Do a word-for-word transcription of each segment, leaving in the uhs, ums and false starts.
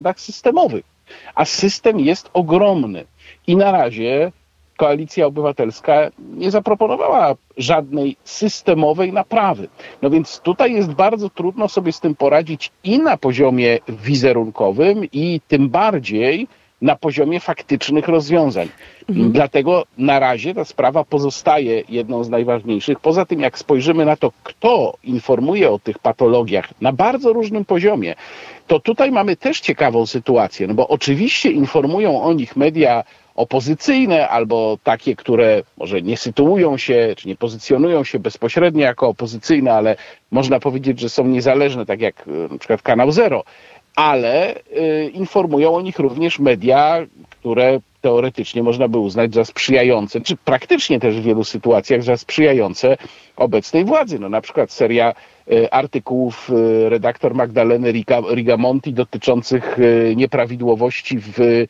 systemowych. A system jest ogromny. I na razie Koalicja Obywatelska nie zaproponowała żadnej systemowej naprawy. No więc tutaj jest bardzo trudno sobie z tym poradzić i na poziomie wizerunkowym, i tym bardziej na poziomie faktycznych rozwiązań. Mhm. Dlatego na razie ta sprawa pozostaje jedną z najważniejszych. Poza tym, jak spojrzymy na to, kto informuje o tych patologiach na bardzo różnym poziomie, to tutaj mamy też ciekawą sytuację, no bo oczywiście informują o nich media opozycyjne albo takie, które może nie sytuują się, czy nie pozycjonują się bezpośrednio jako opozycyjne, ale można powiedzieć, że są niezależne, tak jak na przykład Kanał Zero, ale y, informują o nich również media, które teoretycznie można by uznać za sprzyjające, czy praktycznie też w wielu sytuacjach za sprzyjające obecnej władzy. No na przykład seria y, artykułów y, redaktor Magdaleny Riga, Rigamonti dotyczących y, nieprawidłowości w y,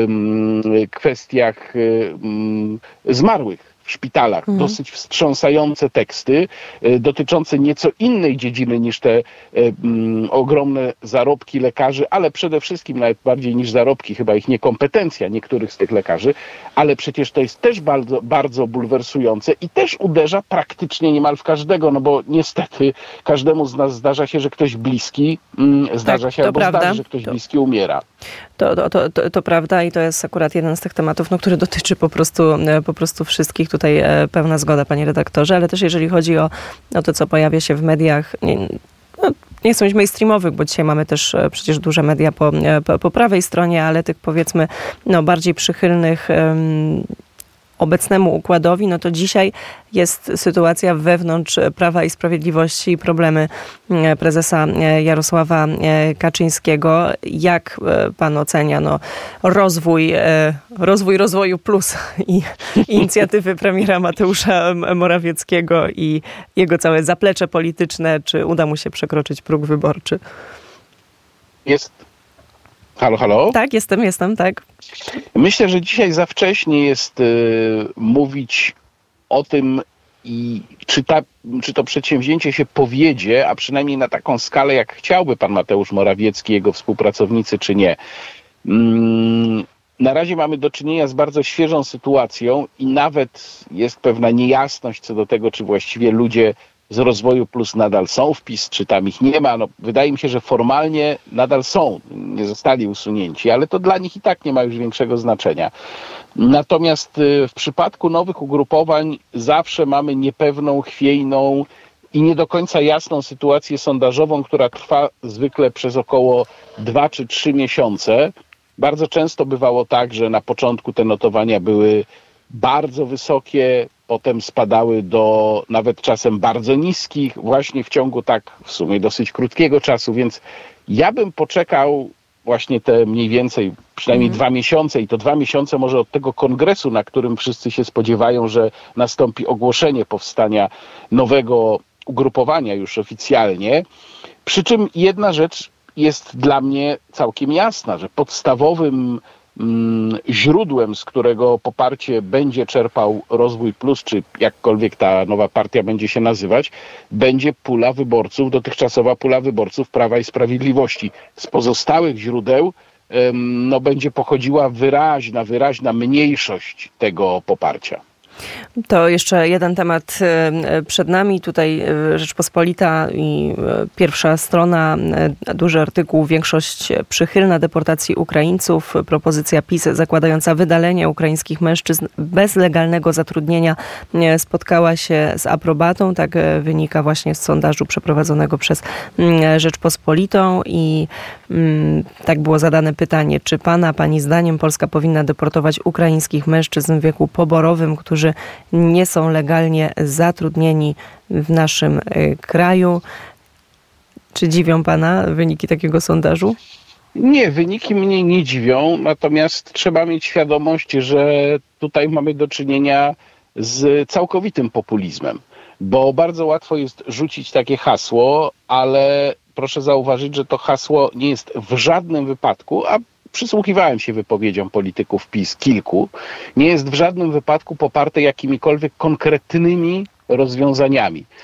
y, kwestiach y, y, zmarłych w szpitalach. Mhm. Dosyć wstrząsające teksty y, dotyczące nieco innej dziedziny niż te y, y, ogromne zarobki lekarzy, ale przede wszystkim nawet bardziej niż zarobki, chyba ich niekompetencja niektórych z tych lekarzy, ale przecież to jest też bardzo, bardzo bulwersujące i też uderza praktycznie niemal w każdego, no bo niestety każdemu z nas zdarza się, że ktoś bliski y, zdarza tak, się albo prawda. zdarzy, że ktoś to... bliski umiera. To, to, to, to, to prawda i to jest akurat jeden z tych tematów, no, który dotyczy po prostu, po prostu wszystkich. Tutaj pełna zgoda, panie redaktorze, ale też jeżeli chodzi o, o to, co pojawia się w mediach, nie, no, nie chcę mieć mainstreamowych, bo dzisiaj mamy też przecież duże media po, po, po prawej stronie, ale tych powiedzmy no, bardziej przychylnych um, obecnemu układowi, no to dzisiaj jest sytuacja wewnątrz Prawa i Sprawiedliwości i problemy prezesa Jarosława Kaczyńskiego. Jak pan ocenia no, rozwój, rozwój rozwoju plus i inicjatywy premiera Mateusza Morawieckiego i jego całe zaplecze polityczne? Czy uda mu się przekroczyć próg wyborczy? Jest. Halo, halo? Tak, jestem, jestem, tak. Myślę, że dzisiaj za wcześnie jest y, mówić o tym, i czy, ta, czy to przedsięwzięcie się powiedzie, a przynajmniej na taką skalę, jak chciałby pan Mateusz Morawiecki, jego współpracownicy, czy nie. Mm, na razie mamy do czynienia z bardzo świeżą sytuacją i nawet jest pewna niejasność co do tego, czy właściwie ludzie z Rozwoju Plus nadal są w PiS, czy tam ich nie ma. No, wydaje mi się, że formalnie nadal są, nie zostali usunięci, ale to dla nich i tak nie ma już większego znaczenia. Natomiast w przypadku nowych ugrupowań zawsze mamy niepewną, chwiejną i nie do końca jasną sytuację sondażową, która trwa zwykle przez około dwa czy trzy miesiące. Bardzo często bywało tak, że na początku te notowania były bardzo wysokie, potem spadały do nawet czasem bardzo niskich, właśnie w ciągu tak w sumie dosyć krótkiego czasu, więc ja bym poczekał właśnie te mniej więcej przynajmniej mm. dwa miesiące i to dwa miesiące może od tego kongresu, na którym wszyscy się spodziewają, że nastąpi ogłoszenie powstania nowego ugrupowania już oficjalnie. Przy czym jedna rzecz jest dla mnie całkiem jasna, że podstawowym źródłem, z którego poparcie będzie czerpał Rozwój Plus, czy jakkolwiek ta nowa partia będzie się nazywać, będzie pula wyborców, dotychczasowa pula wyborców Prawa i Sprawiedliwości. Z pozostałych źródeł no, będzie pochodziła wyraźna, wyraźna mniejszość tego poparcia. To jeszcze jeden temat przed nami. Tutaj Rzeczpospolita i pierwsza strona, duży artykuł, większość przychylna deportacji Ukraińców, propozycja PiS zakładająca wydalenie ukraińskich mężczyzn bez legalnego zatrudnienia spotkała się z aprobatą. Tak wynika właśnie z sondażu przeprowadzonego przez Rzeczpospolitą i tak było zadane pytanie, czy pana, pani zdaniem Polska powinna deportować ukraińskich mężczyzn w wieku poborowym, którzy nie są legalnie zatrudnieni w naszym kraju. Czy dziwią pana wyniki takiego sondażu? Nie, wyniki mnie nie dziwią, natomiast trzeba mieć świadomość, że tutaj mamy do czynienia z całkowitym populizmem, bo bardzo łatwo jest rzucić takie hasło, ale proszę zauważyć, że to hasło nie jest w żadnym wypadku, a przysłuchiwałem się wypowiedziom polityków PiS, kilku, nie jest w żadnym wypadku poparte jakimikolwiek konkretnymi rozwiązaniami.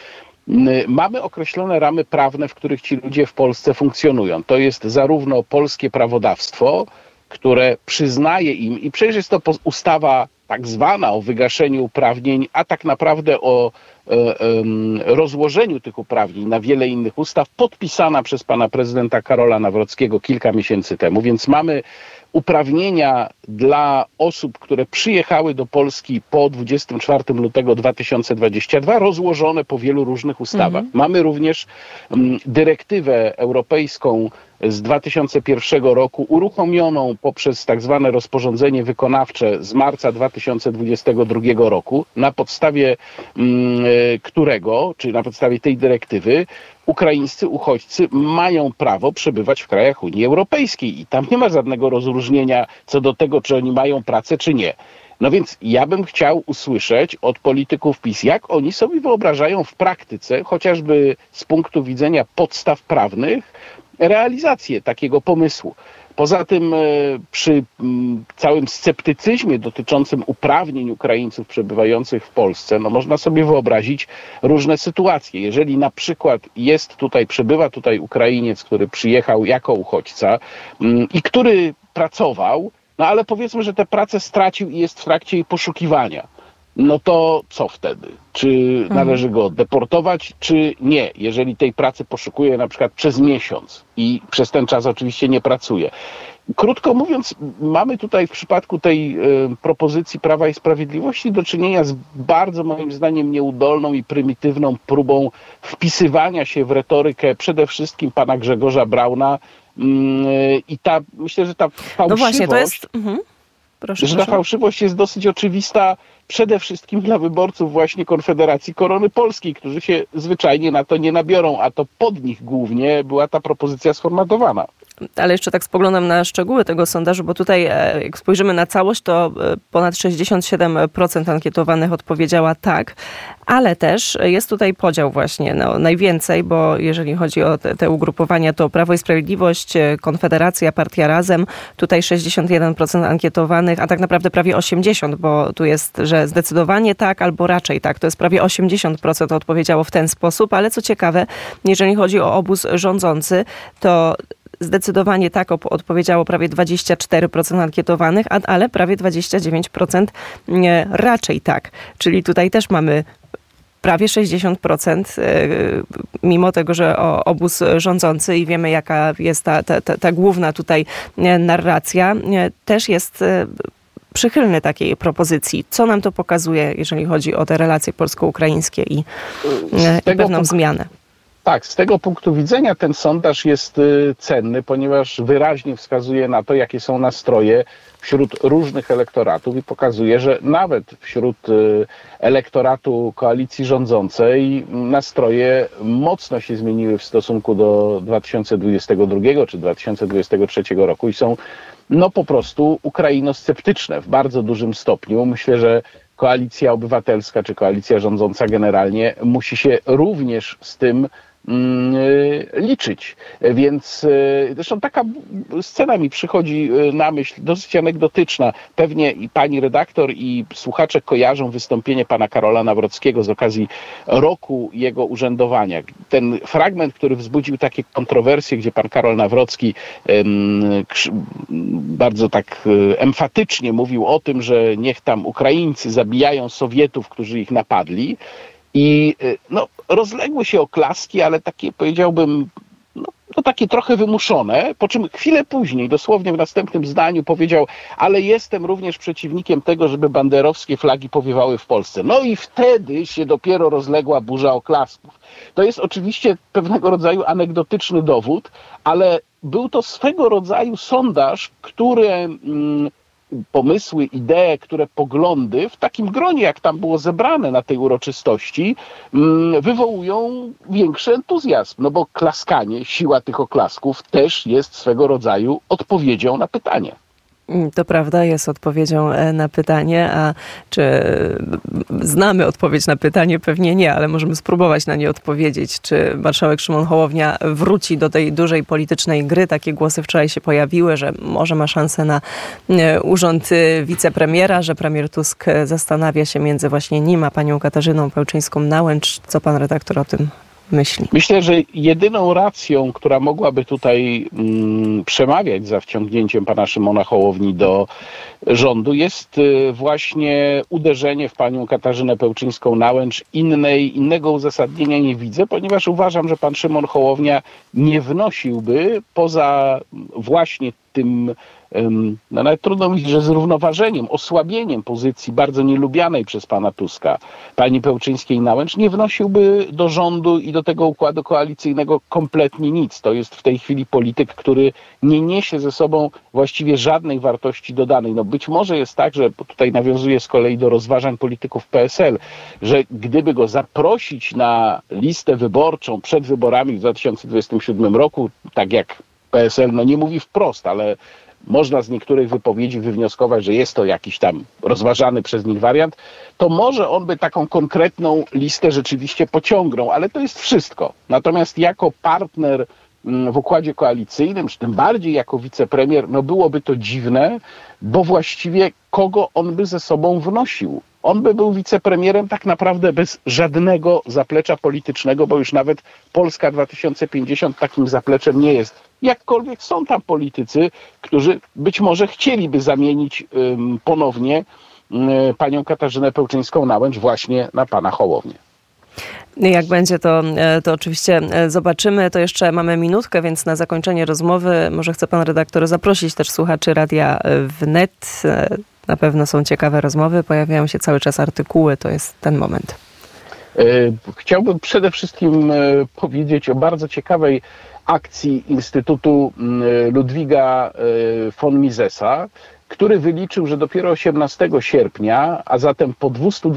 Mamy określone ramy prawne, w których ci ludzie w Polsce funkcjonują. To jest zarówno polskie prawodawstwo, które przyznaje im, i przecież jest to ustawa tak zwana o wygaszeniu uprawnień, a tak naprawdę o e, e, rozłożeniu tych uprawnień na wiele innych ustaw, podpisana przez pana prezydenta Karola Nawrockiego kilka miesięcy temu. Więc mamy uprawnienia dla osób, które przyjechały do Polski po dwudziestego czwartego lutego dwa tysiące dwudziestego drugiego rozłożone po wielu różnych ustawach. Mhm. Mamy również um, dyrektywę europejską z dwa tysiące pierwszego roku uruchomioną poprzez tak zwane rozporządzenie wykonawcze z marca dwa tysiące dwudziestego drugiego roku, na podstawie um, którego, czyli na podstawie tej dyrektywy, ukraińscy uchodźcy mają prawo przebywać w krajach Unii Europejskiej i tam nie ma żadnego rozróżnienia co do tego, czy oni mają pracę, czy nie. No więc ja bym chciał usłyszeć od polityków PiS, jak oni sobie wyobrażają w praktyce, chociażby z punktu widzenia podstaw prawnych, realizację takiego pomysłu. Poza tym przy całym sceptycyzmie dotyczącym uprawnień Ukraińców przebywających w Polsce, no można sobie wyobrazić różne sytuacje. Jeżeli na przykład jest tutaj, przebywa tutaj Ukrainiec, który przyjechał jako uchodźca i który pracował, no ale powiedzmy, że tę pracę stracił i jest w trakcie jej poszukiwania, no to co wtedy? Czy należy go deportować, czy nie? Jeżeli tej pracy poszukuje na przykład przez miesiąc i przez ten czas oczywiście nie pracuje. Krótko mówiąc, mamy tutaj w przypadku tej y, propozycji Prawa i Sprawiedliwości do czynienia z bardzo, moim zdaniem, nieudolną i prymitywną próbą wpisywania się w retorykę przede wszystkim pana Grzegorza Brauna y, i ta, myślę, że ta fałszywość... No właśnie, to jest... Mhm. Proszę, że proszę. ta fałszywość jest dosyć oczywista przede wszystkim dla wyborców właśnie Konfederacji Korony Polskiej, którzy się zwyczajnie na to nie nabiorą, a to pod nich głównie była ta propozycja sformatowana. Ale jeszcze tak spoglądam na szczegóły tego sondażu, bo tutaj jak spojrzymy na całość, to ponad sześćdziesiąt siedem procent ankietowanych odpowiedziała tak, ale też jest tutaj podział właśnie, no, najwięcej, bo jeżeli chodzi o te, te ugrupowania, to Prawo i Sprawiedliwość, Konfederacja, Partia Razem, tutaj sześćdziesiąt jeden procent ankietowanych, a tak naprawdę prawie osiemdziesiąt procent, bo tu jest, że zdecydowanie tak albo raczej tak, to jest prawie osiemdziesiąt procent odpowiedziało w ten sposób, ale co ciekawe, jeżeli chodzi o obóz rządzący, to zdecydowanie tak odpowiedziało prawie dwadzieścia cztery procent ankietowanych, ale prawie dwadzieścia dziewięć procent raczej tak. Czyli tutaj też mamy prawie sześćdziesiąt procent, mimo tego, że obóz rządzący i wiemy, jaka jest ta, ta, ta, ta główna tutaj narracja, też jest przychylny takiej propozycji. Co nam to pokazuje, jeżeli chodzi o te relacje polsko-ukraińskie i, i pewną punktu... zmianę? Tak, z tego punktu widzenia ten sondaż jest cenny, ponieważ wyraźnie wskazuje na to, jakie są nastroje wśród różnych elektoratów i pokazuje, że nawet wśród elektoratu koalicji rządzącej nastroje mocno się zmieniły w stosunku do dwa tysiące dwudziestego drugiego czy dwa tysiące dwudziestego trzeciego roku i są no po prostu ukrainosceptyczne w bardzo dużym stopniu. Myślę, że Koalicja Obywatelska czy koalicja rządząca generalnie musi się również z tym liczyć. Więc zresztą taka scena mi przychodzi na myśl, dosyć anegdotyczna. Pewnie i pani redaktor, i słuchacze kojarzą wystąpienie pana Karola Nawrockiego z okazji roku jego urzędowania. Ten fragment, który wzbudził takie kontrowersje, gdzie pan Karol Nawrocki um, bardzo tak emfatycznie mówił o tym, że niech tam Ukraińcy zabijają Sowietów, którzy ich napadli. I no, rozległy się oklaski, ale takie, powiedziałbym, no, no takie trochę wymuszone, po czym chwilę później, dosłownie w następnym zdaniu powiedział, ale jestem również przeciwnikiem tego, żeby banderowskie flagi powiewały w Polsce. No i wtedy się dopiero rozległa burza oklasków. To jest oczywiście pewnego rodzaju anegdotyczny dowód, ale był to swego rodzaju sondaż, który... Mm, pomysły, idee, które poglądy w takim gronie, jak tam było zebrane na tej uroczystości, wywołują większy entuzjazm. No bo klaskanie, siła tych oklasków też jest swego rodzaju odpowiedzią na pytanie. To prawda, jest odpowiedzią na pytanie, a czy znamy odpowiedź na pytanie? Pewnie nie, ale możemy spróbować na nie odpowiedzieć. Czy marszałek Szymon Hołownia wróci do tej dużej politycznej gry? Takie głosy wczoraj się pojawiły, że może ma szansę na urząd wicepremiera, że premier Tusk zastanawia się między właśnie nim a panią Katarzyną Pełczyńską-Nałęcz. Co pan redaktor o tym myśli? Myślę, że jedyną racją, która mogłaby tutaj mm, przemawiać za wciągnięciem pana Szymona Hołowni do rządu, jest y, właśnie uderzenie w panią Katarzynę Pełczyńską-Nałęcz. Innej, innego uzasadnienia nie widzę, ponieważ uważam, że pan Szymon Hołownia nie wnosiłby poza właśnie tym, no nawet trudno mówić, że zrównoważeniem, osłabieniem pozycji bardzo nielubianej przez pana Tuska, pani Pełczyńskiej-Nałęcz, nie wnosiłby do rządu i do tego układu koalicyjnego kompletnie nic. To jest w tej chwili polityk, który nie niesie ze sobą właściwie żadnej wartości dodanej. No być może jest tak, że tutaj nawiązuję z kolei do rozważań polityków P S L, że gdyby go zaprosić na listę wyborczą przed wyborami w dwa tysiące dwudziestym siódmym roku, tak jak P S L no nie mówi wprost, ale można z niektórych wypowiedzi wywnioskować, że jest to jakiś tam rozważany przez nich wariant, to może on by taką konkretną listę rzeczywiście pociągnął, ale to jest wszystko. Natomiast jako partner w układzie koalicyjnym, czy tym bardziej jako wicepremier, no byłoby to dziwne, bo właściwie kogo on by ze sobą wnosił? On by był wicepremierem tak naprawdę bez żadnego zaplecza politycznego, bo już nawet Polska dwa tysiące pięćdziesiąt takim zapleczem nie jest. Jakkolwiek są tam politycy, którzy być może chcieliby zamienić um, ponownie um, panią Katarzynę Pełczyńską-Nałęcz właśnie na pana Hołownię. Jak będzie, to, to oczywiście zobaczymy. To jeszcze mamy minutkę, więc na zakończenie rozmowy może chce pan redaktor zaprosić też słuchaczy Radia Wnet. Na pewno są ciekawe rozmowy, pojawiają się cały czas artykuły, to jest ten moment. Chciałbym przede wszystkim powiedzieć o bardzo ciekawej akcji Instytutu Ludwiga von Misesa, który wyliczył, że dopiero osiemnastego sierpnia, a zatem po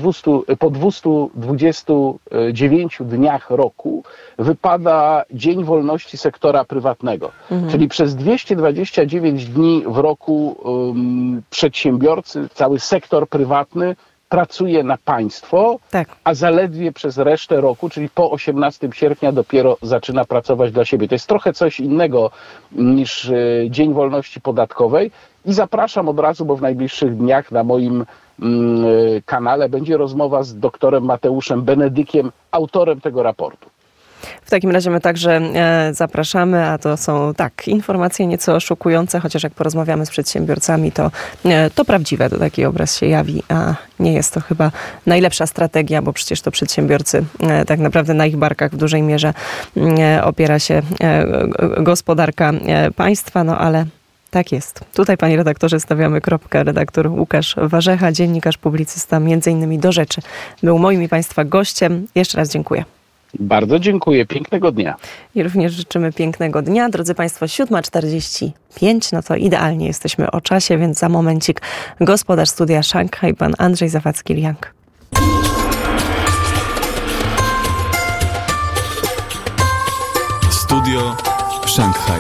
dwiestu dwudziestu dziewięciu dniach roku, wypada Dzień Wolności Sektora Prywatnego. Mhm. Czyli przez dwieście dwadzieścia dziewięć dni w roku um, przedsiębiorcy, cały sektor prywatny pracuje na państwo, tak. A zaledwie przez resztę roku, czyli po osiemnastego sierpnia dopiero zaczyna pracować dla siebie. To jest trochę coś innego niż y, Dzień Wolności Podatkowej i zapraszam od razu, bo w najbliższych dniach na moim y, kanale będzie rozmowa z doktorem Mateuszem Benedykiem, autorem tego raportu. W takim razie my także e, zapraszamy, a to są tak informacje nieco szokujące, chociaż jak porozmawiamy z przedsiębiorcami, to, e, to prawdziwe, to taki obraz się jawi, a nie jest to chyba najlepsza strategia, bo przecież to przedsiębiorcy e, tak naprawdę na ich barkach w dużej mierze e, opiera się e, gospodarka e, państwa, no ale tak jest. Tutaj, panie redaktorze, stawiamy kropkę. Redaktor Łukasz Warzecha, dziennikarz, publicysta, między innymi do rzeczy, był moim i państwa gościem. Jeszcze raz dziękuję. Bardzo dziękuję. Pięknego dnia. I również życzymy pięknego dnia. Drodzy państwo, siódma czterdzieści pięć, no to idealnie jesteśmy o czasie, więc za momencik gospodarz studia Szanghaj, pan Andrzej Zawadzki-Liang. Studio Szanghaj.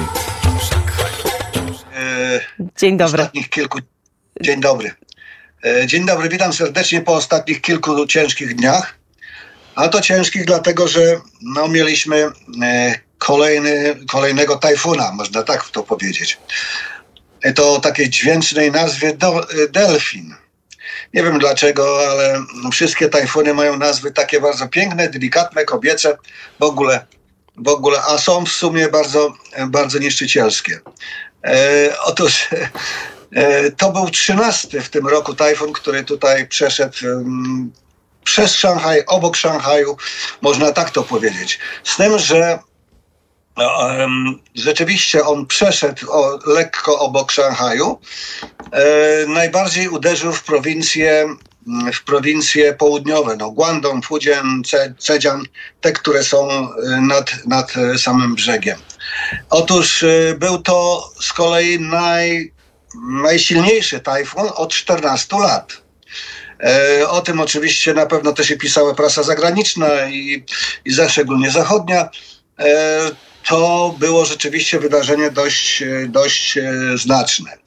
Dzień dobry. Ostatnich kilku... Dzień dobry. Dzień dobry, witam serdecznie po ostatnich kilku ciężkich dniach. A to ciężkich dlatego, że no, mieliśmy kolejny, kolejnego tajfuna, można tak to powiedzieć. To o takiej dźwięcznej nazwie do, delfin. Nie wiem dlaczego, ale wszystkie tajfuny mają nazwy takie bardzo piękne, delikatne, kobiece, w ogóle, w ogóle, a są w sumie bardzo, bardzo niszczycielskie. E, otóż e, to był trzynasty w tym roku tajfun, który tutaj przeszedł um, przez Szanghaj, obok Szanghaju, można tak to powiedzieć. Z tym, że um, rzeczywiście on przeszedł o, lekko obok Szanghaju, e, najbardziej uderzył w prowincje, w prowincje południowe, no Guangdong, Fujian, Zhejiang, te, które są nad, nad samym brzegiem. Otóż e, był to z kolei naj, najsilniejszy tajfun od czternastu lat. O tym oczywiście na pewno też i pisała prasa zagraniczna i, i szczególnie zachodnia. To było rzeczywiście wydarzenie dość, dość znaczne.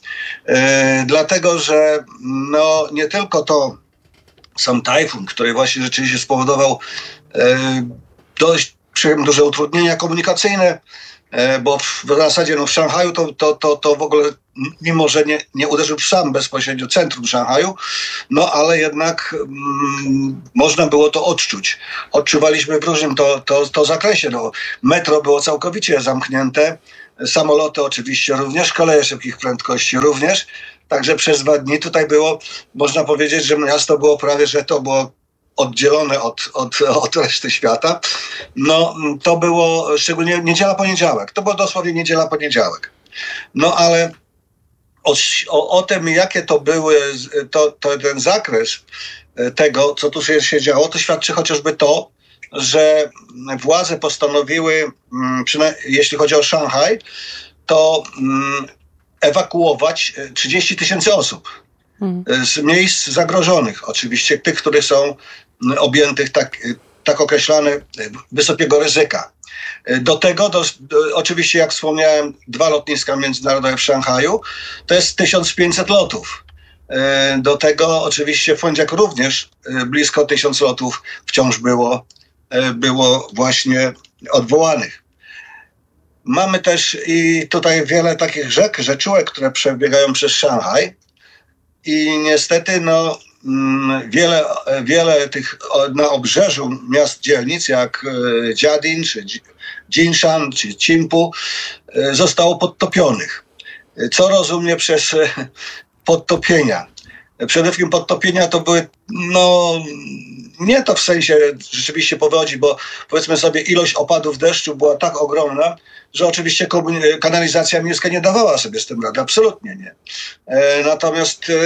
E, dlatego, że no, nie tylko to sam tajfun, który właśnie rzeczywiście spowodował e, dość duże utrudnienia komunikacyjne, e, bo w, w zasadzie no, w Szanghaju to, to, to, to w ogóle, mimo że nie, nie uderzył w sam bezpośrednio centrum Szanghaju, no ale jednak mm, można było to odczuć. Odczuwaliśmy w różnym to, to, to zakresie. No, metro było całkowicie zamknięte, samoloty oczywiście również, koleje szybkich prędkości również. Także przez dwa dni tutaj było, można powiedzieć, że miasto było prawie, że to było oddzielone od, od, od reszty świata. No to było szczególnie niedziela, poniedziałek. To było dosłownie niedziela, poniedziałek. No ale o, o, o tym, jakie to były, to, to ten zakres tego, co tu się, się działo, to świadczy chociażby to, że władze postanowiły, jeśli chodzi o Szanghaj, to ewakuować trzydzieści tysięcy osób z miejsc zagrożonych. Oczywiście tych, które są objętych tak, tak określane wysokiego ryzyka. Do tego, do, do, oczywiście jak wspomniałem, dwa lotniska międzynarodowe w Szanghaju, to jest tysiąc pięćset lotów. Do tego oczywiście w poniedziałek również blisko tysiąc lotów wciąż było, było właśnie odwołanych. Mamy też i tutaj wiele takich rzek, rzeczówek, które przebiegają przez Szanghaj i niestety no, wiele, wiele tych na obrzeżu miast, dzielnic jak Jiading, czy Jinshan, czy Qingpu zostało podtopionych. Co rozumie przez podtopienia? Przede wszystkim podtopienia to były, no nie to w sensie rzeczywiście powodzi, bo powiedzmy sobie ilość opadów deszczu była tak ogromna, że oczywiście kanalizacja miejska nie dawała sobie z tym rady, absolutnie nie. E, natomiast e,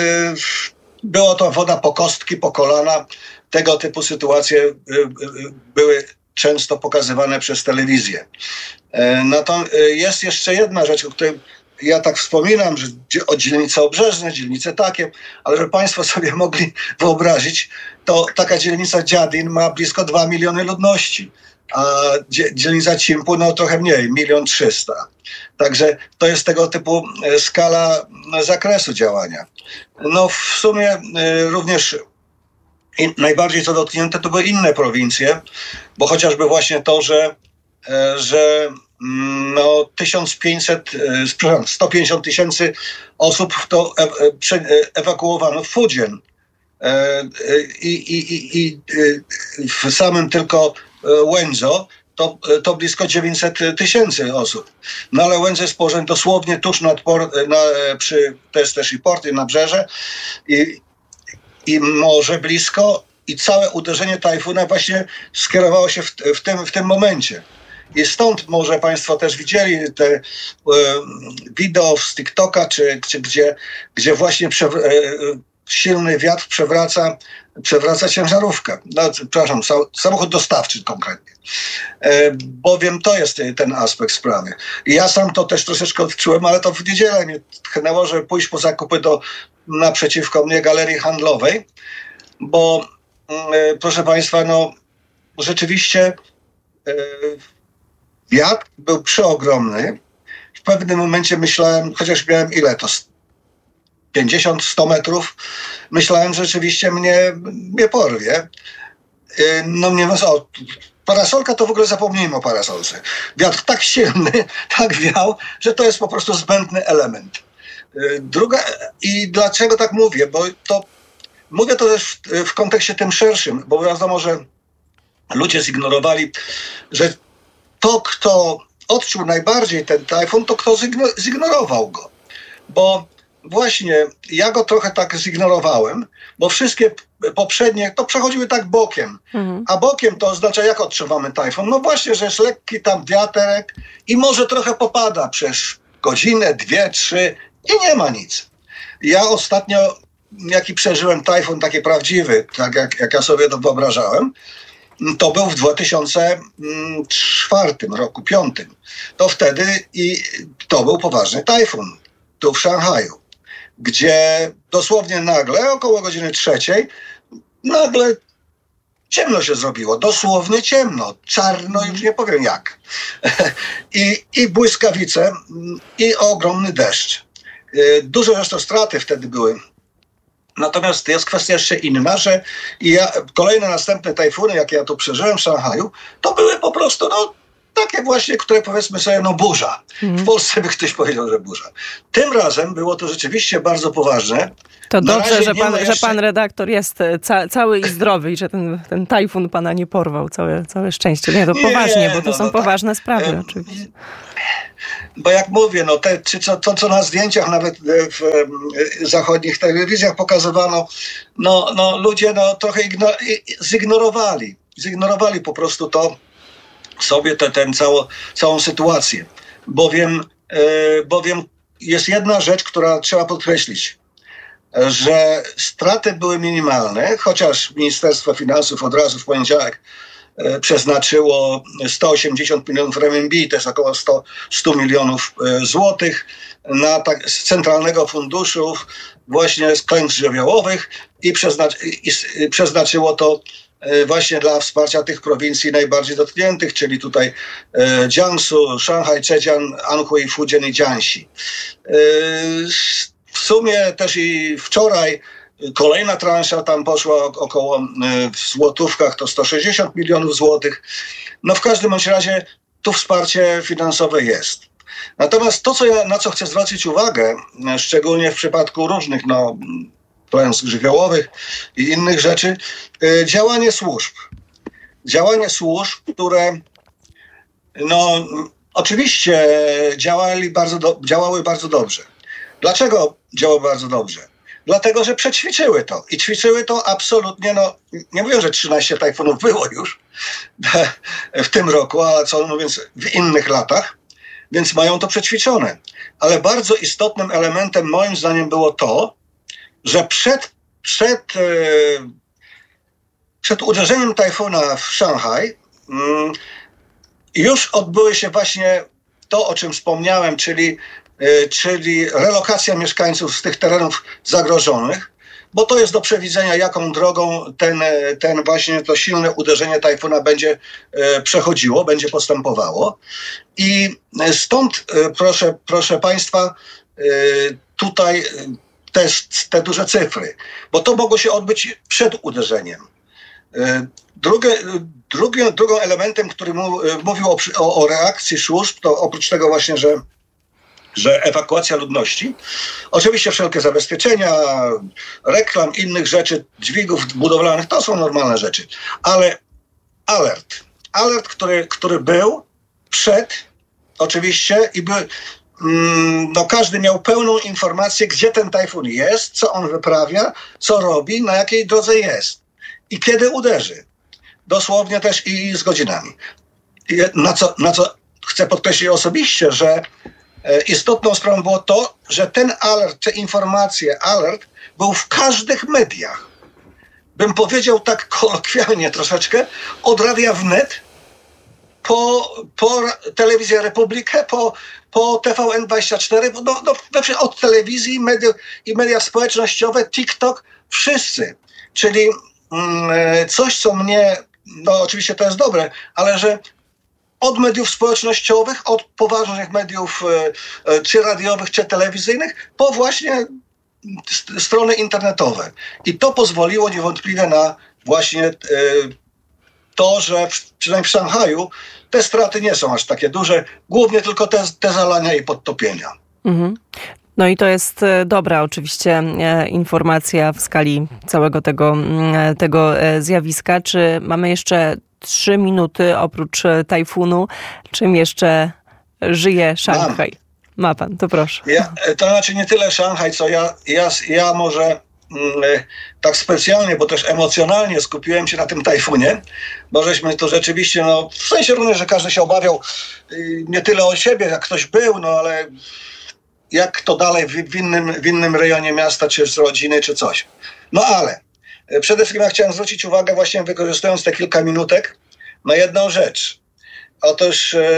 była to woda po kostki, po kolana. Tego typu sytuacje e, e, były często pokazywane przez telewizję. E, natomiast e, jest jeszcze jedna rzecz, o której ja tak wspominam, że o dzielnice obrzeżne, dzielnice takie, ale żeby państwo sobie mogli wyobrazić, to taka dzielnica Jiading ma blisko dwa miliony ludności, a dzielnica Qingpu no trochę mniej, milion trzysta. Także to jest tego typu skala zakresu działania. No w sumie również najbardziej co dotknięte to były inne prowincje, bo chociażby właśnie to, że, że no tysiąc pięćset, przepraszam, sto pięćdziesiąt tysięcy osób to e, e, ewakuowano w Fujian. E, i, i, i w samym tylko Wenzhou to, to blisko dziewięćset tysięcy osób. No ale Wenzhou jest położony dosłownie tuż nad port, na, przy, to jest też i port, i nabrzeże, i, i morze blisko, i całe uderzenie tajfuna właśnie skierowało się w, w, tym, w tym momencie. I stąd może państwo też widzieli te e, wideo z TikToka, czy, czy gdzie, gdzie właśnie prze, e, silny wiatr przewraca, przewraca ciężarówkę. No, przepraszam, samochód dostawczy konkretnie. E, bowiem to jest ten aspekt sprawy. I ja sam to też troszeczkę odczułem, ale to w niedzielę mnie tchnęło, żeby pójść po zakupy do naprzeciwko mnie galerii handlowej, bo e, proszę państwa, no rzeczywiście e, wiatr był przeogromny. W pewnym momencie myślałem, chociaż miałem ile to? pięćdziesiąt sto metrów. Myślałem, że rzeczywiście mnie, mnie porwie. No nie no, o, parasolka to w ogóle zapomnijmy o parasolce. Wiatr tak silny, tak wiał, że to jest po prostu zbędny element. Druga, i dlaczego tak mówię? Bo to mówię to też w, w kontekście tym szerszym, bo wiadomo, że ludzie zignorowali, że to, kto odczuł najbardziej ten tajfun, to kto zignorował go. Bo właśnie ja go trochę tak zignorowałem, bo wszystkie poprzednie to przechodziły tak bokiem. Mhm. A bokiem to oznacza, jak odczuwamy tajfun? No właśnie, że jest lekki tam wiaterek i może trochę popada przez godzinę, dwie, trzy i nie ma nic. Ja ostatnio, jaki przeżyłem tajfun taki prawdziwy, tak jak, jak ja sobie to wyobrażałem, to był w dwa tysiące czwartym roku, piątym. To wtedy i to był poważny tajfun tu w Szanghaju, gdzie dosłownie nagle, około godziny trzeciej, nagle ciemno się zrobiło. Dosłownie ciemno. Czarno, już nie powiem jak. I, i błyskawice, i ogromny deszcz. Duże zresztą straty wtedy były. Natomiast jest kwestia jeszcze inna, że ja, kolejne następne tajfuny, jakie ja tu przeżyłem w Szanghaju, to były po prostu no, takie właśnie, które powiedzmy sobie, no burza. Mm. W Polsce by ktoś powiedział, że burza. Tym razem było to rzeczywiście bardzo poważne. To Na dobrze, że pan, jeszcze... że pan redaktor jest ca- cały i zdrowy i że ten, ten tajfun pana nie porwał. Całe, całe szczęście. Nie, to nie, poważnie, bo to no, są no, poważne tak. sprawy e, oczywiście. Bo jak mówię, no te, czy co, to, co na zdjęciach nawet w e, zachodnich telewizjach pokazywano, no, no ludzie no, trochę igno- zignorowali. Zignorowali po prostu to sobie tę te, cało, całą sytuację. Bowiem, e, bowiem jest jedna rzecz, która trzeba podkreślić, że straty były minimalne, chociaż Ministerstwo Finansów od razu w poniedziałek e, przeznaczyło sto osiemdziesiąt milionów renminbi, to jest około sto, sto milionów e, złotych na tak, z Centralnego Funduszu właśnie z klęsk żywiołowych i, przeznac- i, i przeznaczyło to właśnie dla wsparcia tych prowincji najbardziej dotkniętych, czyli tutaj e, Jiangsu, Szanghaj, Zhejiang, Anhui, Fujian i Jiangxi. E, w sumie też i wczoraj kolejna transza tam poszła około e, w złotówkach to sto sześćdziesiąt milionów złotych. No w każdym bądź razie tu wsparcie finansowe jest. Natomiast to, co ja, na co chcę zwrócić uwagę, szczególnie w przypadku różnych no, klęsk żywiołowych i innych rzeczy, działanie służb. Działanie służb, które no oczywiście działali bardzo do, działały bardzo dobrze. Dlaczego działały bardzo dobrze? Dlatego, że przećwiczyły to. I ćwiczyły to absolutnie, no nie mówię, że trzynaście tajfunów było już w tym roku, a co no więc w innych latach, więc mają to przećwiczone. Ale bardzo istotnym elementem moim zdaniem było to, że przed, przed, przed uderzeniem tajfuna w Szanghaj już odbyły się właśnie to, o czym wspomniałem, czyli, czyli relokacja mieszkańców z tych terenów zagrożonych, bo to jest do przewidzenia, jaką drogą ten, ten właśnie to silne uderzenie tajfuna będzie przechodziło, będzie postępowało. I stąd, proszę, proszę Państwa, tutaj Te, te duże cyfry, bo to mogło się odbyć przed uderzeniem. Drugie, drugie, drugim elementem, który mu, mówił o, o, o reakcji służb, to oprócz tego właśnie, że, że ewakuacja ludności, oczywiście wszelkie zabezpieczenia, reklam, innych rzeczy, dźwigów budowlanych, to są normalne rzeczy, ale alert, alert, który, który był przed, oczywiście, i był no każdy miał pełną informację, gdzie ten tajfun jest, co on wyprawia, co robi, na jakiej drodze jest i kiedy uderzy. Dosłownie też i z godzinami. I na co, na co chcę podkreślić osobiście, że istotną sprawą było to, że ten alert, te informacje, alert był w każdych mediach. Bym powiedział tak kolokwialnie troszeczkę, od Radia Wnet po, po Telewizję Republikę, po, po T V N dwadzieścia cztery, no, no, od telewizji mediów, i media społecznościowe, TikTok, wszyscy. Czyli mm, coś, co mnie, no oczywiście to jest dobre, ale że od mediów społecznościowych, od poważnych mediów e, czy radiowych, czy telewizyjnych, po właśnie st- strony internetowe. I to pozwoliło niewątpliwie na właśnie e, to, że w, przynajmniej w Szanghaju te straty nie są aż takie duże, głównie tylko te, te zalania i podtopienia. Mhm. No i to jest dobra oczywiście informacja w skali całego tego, tego zjawiska. Czy mamy jeszcze trzy minuty oprócz tajfunu? Czym jeszcze żyje Szanghaj? Mam. Ma pan, to proszę. Ja, to znaczy nie tyle Szanghaj, co ja, ja, ja może tak specjalnie, bo też emocjonalnie skupiłem się na tym tajfunie, bo żeśmy to rzeczywiście, no w sensie również, że każdy się obawiał nie tyle o siebie, jak ktoś był, no ale jak to dalej w, w, innym, w innym rejonie miasta, czy z rodziny, czy coś. No ale przede wszystkim ja chciałem zwrócić uwagę, właśnie wykorzystując te kilka minutek, na jedną rzecz. Otóż e,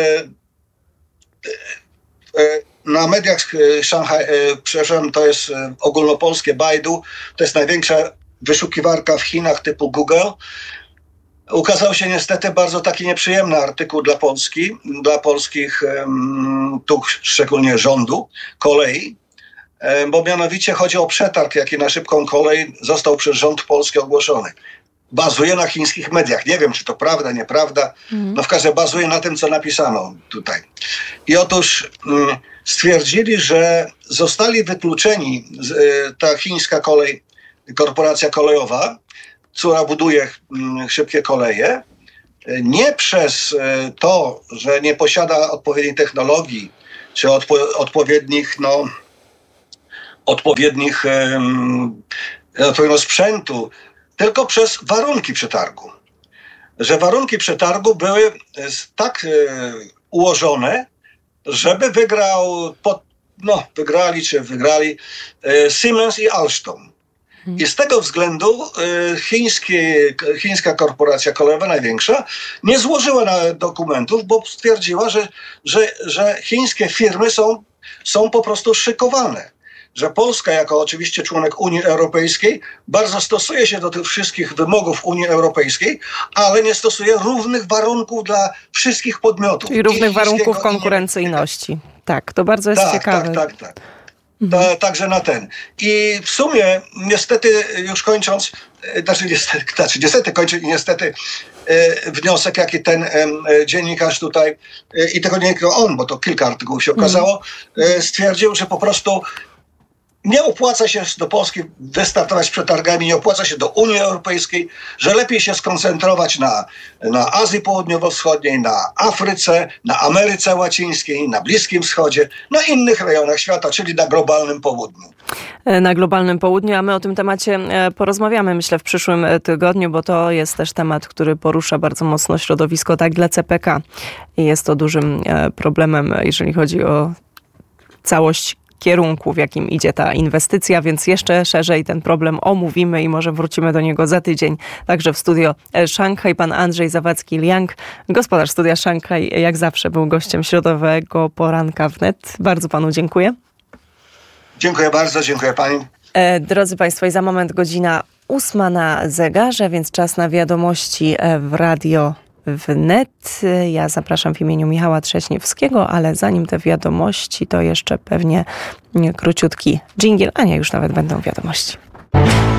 e, na mediach Szanghaj, przepraszam, to jest ogólnopolskie Baidu, to jest największa wyszukiwarka w Chinach typu Google. Ukazał się niestety bardzo taki nieprzyjemny artykuł dla Polski, dla polskich, tu szczególnie rządu, kolei, bo mianowicie chodzi o przetarg, jaki na szybką kolej został przez rząd polski ogłoszony. Bazuje na chińskich mediach. Nie wiem, czy to prawda, nieprawda. Mm. No w każdym razie bazuje na tym, co napisano tutaj. I otóż mm, stwierdzili, że zostali wykluczeni z, y, ta chińska kolej, korporacja kolejowa, która buduje mm, szybkie koleje, nie przez y, to, że nie posiada odpowiedniej technologii, czy odpo- odpowiednich, no, odpowiednich y, sprzętu, tylko przez warunki przetargu. Że warunki przetargu były tak e, ułożone, żeby wygrał, pod, no wygrali czy wygrali e, Siemens i Alstom. I z tego względu e, chiński, chińska korporacja kolejowa, największa, nie złożyła na dokumentów, bo stwierdziła, że, że, że chińskie firmy są, są po prostu szykowane. Że Polska, jako oczywiście członek Unii Europejskiej, bardzo stosuje się do tych wszystkich wymogów Unii Europejskiej, ale nie stosuje równych warunków dla wszystkich podmiotów. I równych warunków konkurencyjności. Tak, to bardzo jest tak, ciekawe. Tak, tak, tak. Mhm. Ta, także na ten. I w sumie, niestety, już kończąc, znaczy niestety, znaczy niestety kończę i niestety e, wniosek, jaki ten e, dziennikarz tutaj, e, i tego nie tylko on, bo to kilka artykułów się okazało, mhm. e, stwierdził, że po prostu nie opłaca się do Polski wystartować z przetargami, nie opłaca się do Unii Europejskiej, że lepiej się skoncentrować na, na Azji Południowo-Wschodniej, na Afryce, na Ameryce Łacińskiej, na Bliskim Wschodzie, na innych rejonach świata, czyli na globalnym południu. Na globalnym południu, a my o tym temacie porozmawiamy, myślę, w przyszłym tygodniu, bo to jest też temat, który porusza bardzo mocno środowisko, tak, dla C P K. I jest to dużym problemem, jeżeli chodzi o całość kierunku, w jakim idzie ta inwestycja, więc jeszcze szerzej ten problem omówimy i może wrócimy do niego za tydzień. Także w studio Szanghaj pan Andrzej Zawadzki-Liang, gospodarz studia Szanghaj, jak zawsze był gościem środowego poranka wnet. Bardzo panu dziękuję. Dziękuję bardzo, dziękuję pani. E, drodzy państwo, i za moment godzina ósma na zegarze, więc czas na wiadomości w radio wnet. Ja zapraszam w imieniu Michała Trześniewskiego, ale zanim te wiadomości, to jeszcze pewnie króciutki dżingiel, a nie, już nawet będą wiadomości.